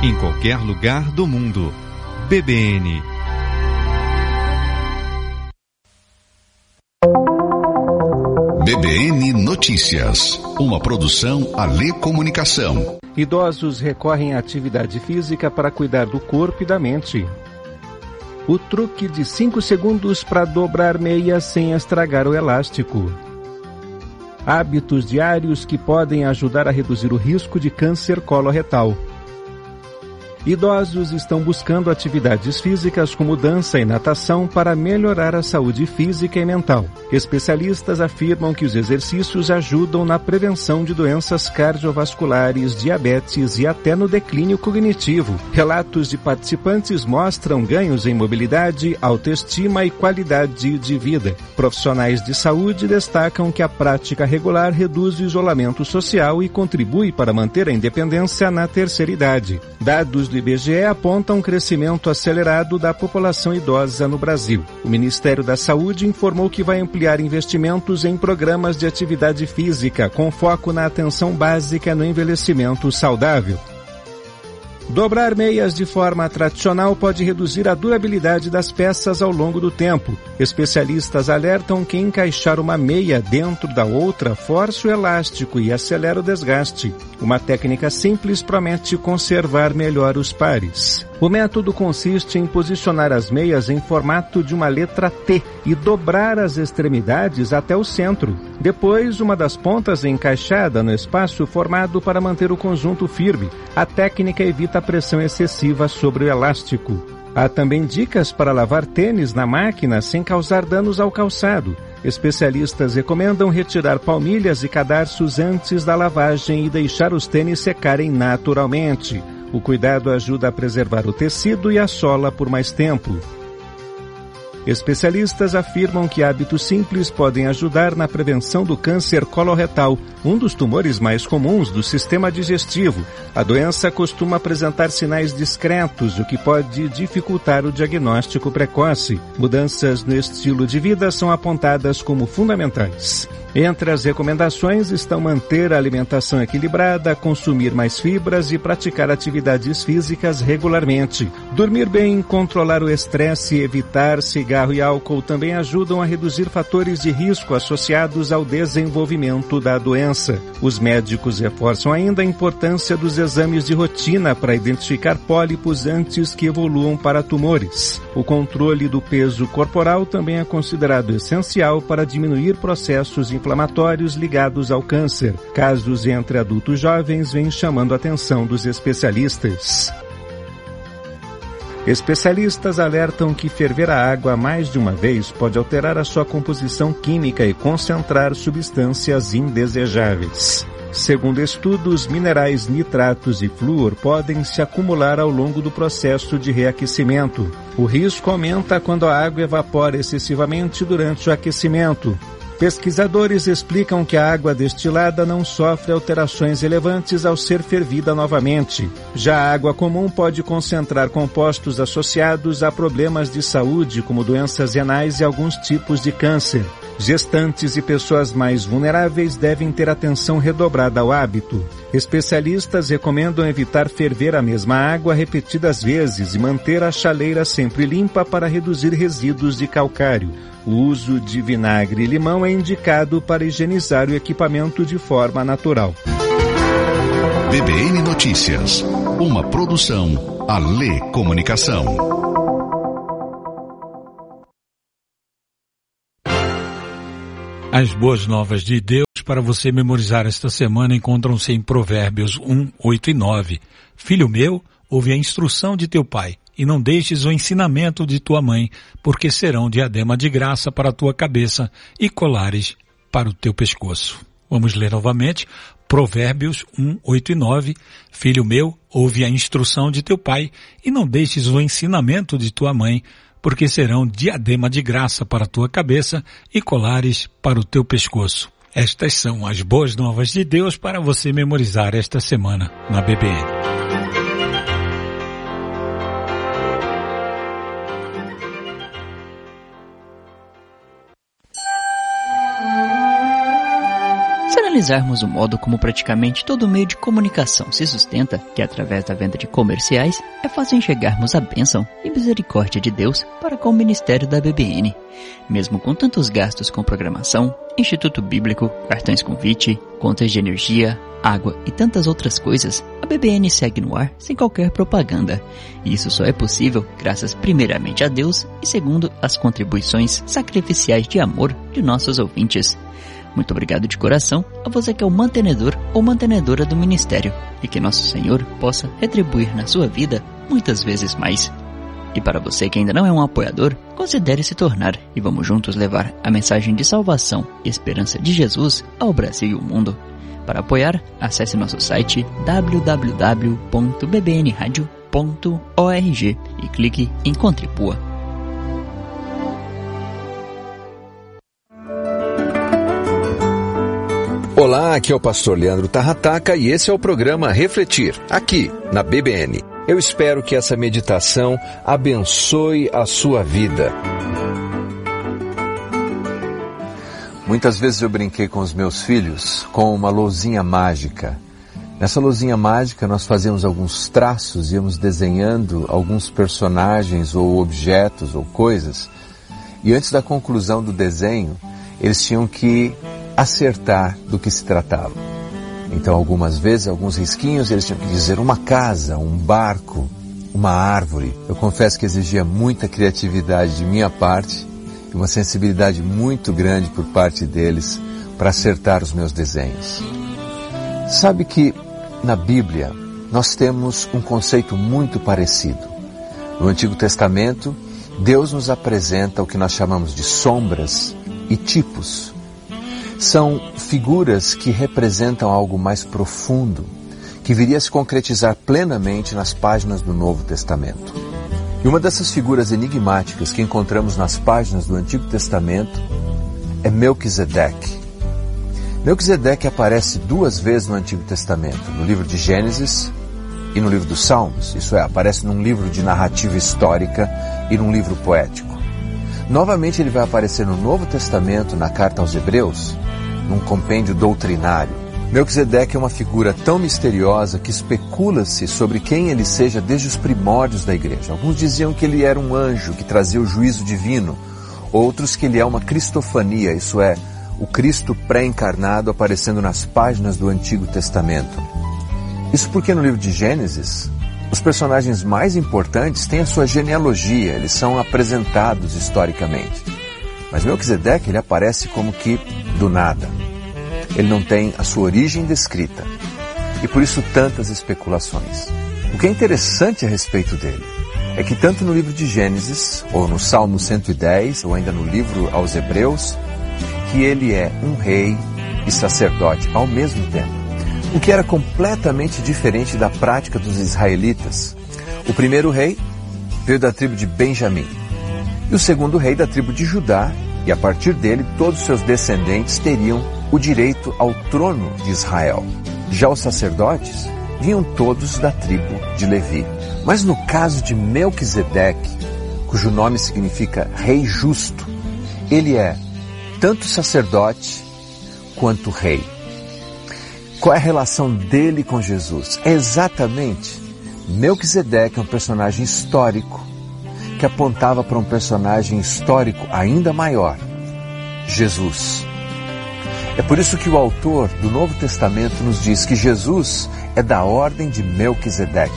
em qualquer lugar do mundo. BBN. BBN Notícias, uma produção Alê Comunicação. Idosos recorrem à atividade física para cuidar do corpo e da mente. O truque de 5 segundos para dobrar meia sem estragar o elástico. Hábitos diários que podem ajudar a reduzir o risco de câncer coloretal. Idosos estão buscando atividades físicas como dança e natação para melhorar a saúde física e mental. Especialistas afirmam que os exercícios ajudam na prevenção de doenças cardiovasculares, diabetes e até no declínio cognitivo. Relatos de participantes mostram ganhos em mobilidade, autoestima e qualidade de vida. Profissionais de saúde destacam que a prática regular reduz o isolamento social e contribui para manter a independência na terceira idade. Dados do IBGE apontam um crescimento acelerado da população idosa no Brasil. O Ministério da Saúde informou que vai ampliar investimentos em programas de atividade física, com foco na atenção básica no envelhecimento saudável. Dobrar meias de forma tradicional pode reduzir a durabilidade das peças ao longo do tempo. Especialistas alertam que encaixar uma meia dentro da outra força o elástico e acelera o desgaste. Uma técnica simples promete conservar melhor os pares. O método consiste em posicionar as meias em formato de uma letra T e dobrar as extremidades até o centro. Depois, uma das pontas é encaixada no espaço formado para manter o conjunto firme. A técnica evita a pressão excessiva sobre o elástico. Há também dicas para lavar tênis na máquina sem causar danos ao calçado. Especialistas recomendam retirar palmilhas e cadarços antes da lavagem e deixar os tênis secarem naturalmente. O cuidado ajuda a preservar o tecido e a sola por mais tempo. Especialistas afirmam que hábitos simples podem ajudar na prevenção do câncer coloretal, um dos tumores mais comuns do sistema digestivo. A doença costuma apresentar sinais discretos, o que pode dificultar o diagnóstico precoce. Mudanças no estilo de vida são apontadas como fundamentais. Entre as recomendações estão manter a alimentação equilibrada, consumir mais fibras e praticar atividades físicas regularmente. Dormir bem, controlar o estresse e evitar cigarro e álcool também ajudam a reduzir fatores de risco associados ao desenvolvimento da doença. Os médicos reforçam ainda a importância dos exames de rotina para identificar pólipos antes que evoluam para tumores. O controle do peso corporal também é considerado essencial para diminuir processos inflamatórios ligados ao câncer. Casos entre adultos jovens vêm chamando a atenção dos especialistas. Especialistas alertam que ferver a água mais de uma vez pode alterar a sua composição química e concentrar substâncias indesejáveis. Segundo estudos, minerais nitratos e flúor podem se acumular ao longo do processo de reaquecimento. O risco aumenta quando a água evapora excessivamente durante o aquecimento. Pesquisadores explicam que a água destilada não sofre alterações relevantes ao ser fervida novamente. Já a água comum pode concentrar compostos associados a problemas de saúde, como doenças renais e alguns tipos de câncer. Gestantes e pessoas mais vulneráveis devem ter atenção redobrada ao hábito. Especialistas recomendam evitar ferver a mesma água repetidas vezes e manter a chaleira sempre limpa para reduzir resíduos de calcário. O uso de vinagre e limão é indicado para higienizar o equipamento de forma natural. BBN Notícias, uma produção Alê Comunicação. As boas novas de Deus para você memorizar esta semana encontram-se em Provérbios 1, 8 e 9. Filho meu, ouve a instrução de teu pai, e não deixes o ensinamento de tua mãe, porque serão diadema de graça para a tua cabeça e colares para o teu pescoço. Vamos ler novamente. Provérbios 1, 8 e 9. Filho meu, ouve a instrução de teu pai, e não deixes o ensinamento de tua mãe, porque serão diadema de graça para a tua cabeça e colares para o teu pescoço. Estas são as boas novas de Deus para você memorizar esta semana na BBN. analisarmos o modo como praticamente todo meio de comunicação se sustenta, que através da venda de comerciais, é fácil enxergarmos a bênção e misericórdia de Deus para com o ministério da BBN. Mesmo com tantos gastos com programação, Instituto Bíblico, cartões convite, contas de energia, água e tantas outras coisas, a BBN segue no ar sem qualquer propaganda. E isso só é possível graças primeiramente a Deus e segundo as contribuições sacrificiais de amor de nossos ouvintes. Muito obrigado de coração a você que é o mantenedor ou mantenedora do ministério e que nosso Senhor possa retribuir na sua vida muitas vezes mais. E para você que ainda não é um apoiador, considere se tornar e vamos juntos levar a mensagem de salvação e esperança de Jesus ao Brasil e ao mundo. Para apoiar, acesse nosso site www.bbnradio.org e clique em Contribua. Olá, aqui é o pastor Leandro Tarrataca e esse é o programa Refletir, aqui na BBN. Eu espero que essa meditação abençoe a sua vida. Muitas vezes eu brinquei com os meus filhos com uma lousinha mágica. Nessa lousinha mágica nós fazíamos alguns traços, íamos desenhando alguns personagens ou objetos ou coisas. E antes da conclusão do desenho, eles tinham que acertar do que se tratava. Então algumas vezes, alguns risquinhos, eles tinham que dizer uma casa, um barco, uma árvore. Eu confesso que exigia muita criatividade de minha parte e uma sensibilidade muito grande por parte deles para acertar os meus desenhos. Sabe que na Bíblia nós temos um conceito muito parecido. No Antigo Testamento, Deus nos apresenta o que nós chamamos de sombras e tipos. São figuras que representam algo mais profundo, que viria a se concretizar plenamente nas páginas do Novo Testamento. E uma dessas figuras enigmáticas que encontramos nas páginas do Antigo Testamento é Melquisedeque. Melquisedeque aparece 2 vezes no Antigo Testamento, no livro de Gênesis e no livro dos Salmos, isso é, aparece num livro de narrativa histórica e num livro poético. Novamente ele vai aparecer no Novo Testamento, na carta aos Hebreus, num compêndio doutrinário. Melquisedeque é uma figura tão misteriosa que especula-se sobre quem ele seja desde os primórdios da igreja. Alguns diziam que ele era um anjo que trazia o juízo divino, outros que ele é uma cristofania, isso é, o Cristo pré-encarnado aparecendo nas páginas do Antigo Testamento. Isso porque no livro de Gênesis, os personagens mais importantes têm a sua genealogia, eles são apresentados historicamente. Mas Melquisedeque, ele aparece como que do nada. Ele não tem a sua origem descrita. E por isso tantas especulações. O que é interessante a respeito dele é que tanto no livro de Gênesis, ou no Salmo 110, ou ainda no livro aos Hebreus, que ele é um rei e sacerdote ao mesmo tempo. O que era completamente diferente da prática dos israelitas. O primeiro rei veio da tribo de Benjamim. E o segundo rei da tribo de Judá, e a partir dele todos os seus descendentes teriam o direito ao trono de Israel. Já os sacerdotes vinham todos da tribo de Levi. Mas no caso de Melquisedeque, cujo nome significa rei justo, ele é tanto sacerdote quanto rei. Qual é a relação dele com Jesus? É exatamente, Melquisedeque é um personagem histórico que apontava para um personagem histórico ainda maior, Jesus. É por isso que o autor do Novo Testamento nos diz que Jesus é da ordem de Melquisedeque.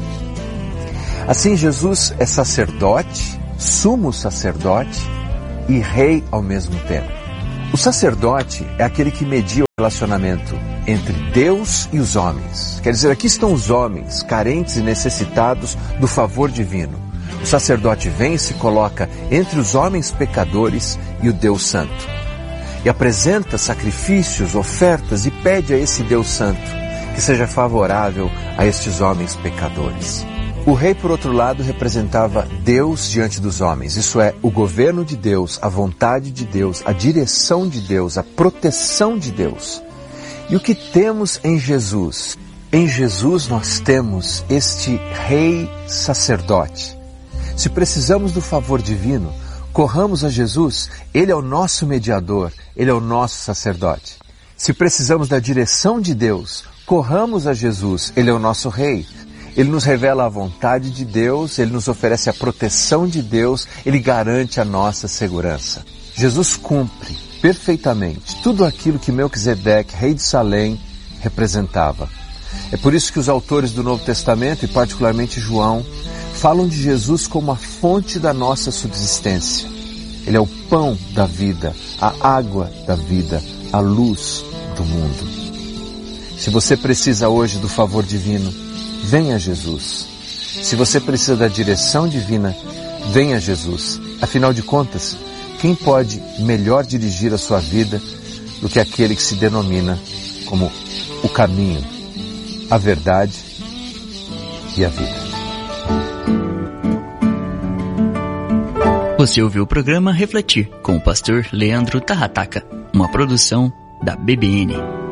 Assim, Jesus é sacerdote, sumo sacerdote e rei ao mesmo tempo. O sacerdote é aquele que media o relacionamento entre Deus e os homens. Quer dizer, aqui estão os homens, carentes e necessitados do favor divino. O sacerdote vem e se coloca entre os homens pecadores e o Deus Santo. E apresenta sacrifícios, ofertas e pede a esse Deus Santo que seja favorável a estes homens pecadores. O rei, por outro lado, representava Deus diante dos homens, isso é, o governo de Deus, a vontade de Deus, a direção de Deus, a proteção de Deus. E o que temos em Jesus? Em Jesus nós temos este rei sacerdote. Se precisamos do favor divino, corramos a Jesus, Ele é o nosso mediador, Ele é o nosso sacerdote. Se precisamos da direção de Deus, corramos a Jesus, Ele é o nosso Rei. Ele nos revela a vontade de Deus, Ele nos oferece a proteção de Deus, Ele garante a nossa segurança. Jesus cumpre perfeitamente tudo aquilo que Melquisedeque, rei de Salém, representava. É por isso que os autores do Novo Testamento, e particularmente João, falam de Jesus como a fonte da nossa subsistência. Ele é o pão da vida, a água da vida, a luz do mundo. Se você precisa hoje do favor divino, venha a Jesus. Se você precisa da direção divina, venha a Jesus. Afinal de contas, quem pode melhor dirigir a sua vida do que aquele que se denomina como o caminho, a verdade e a vida? Você ouviu o programa Refletir com o pastor Leandro Tarrataca, uma produção da BBN.